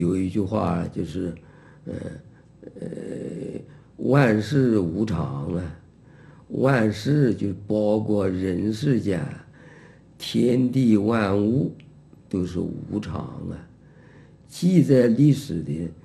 有一句话就是，呃呃，万事无常啊，万事就包括人世间，天地万物都是无常啊。记在历史的